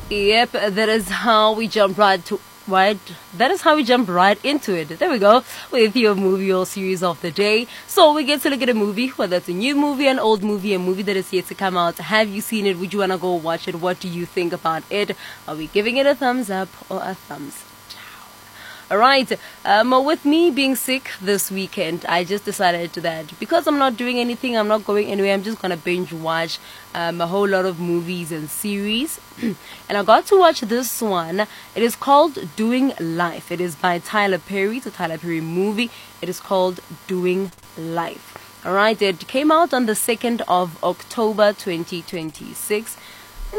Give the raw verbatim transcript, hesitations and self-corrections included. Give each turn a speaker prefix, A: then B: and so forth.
A: Yep, that is how we jump right to right. That is how we jump right into it. There we go, with your movie or series of the day. So we get to look at a movie, whether it's a new movie, an old movie, a movie that is yet to come out. Have you seen it? Would you wanna go watch it? What do you think about it? Are we giving it a thumbs up or a thumbs Alright, um, with me being sick this weekend, I just decided that because I'm not doing anything, I'm not going anywhere, I'm just gonna binge watch um, a whole lot of movies and series. And I got to watch this one. It is called Doing Life. It is by Tyler Perry. It's a Tyler Perry movie. It is called Doing Life. Alright, it came out on the second of October twenty twenty-six.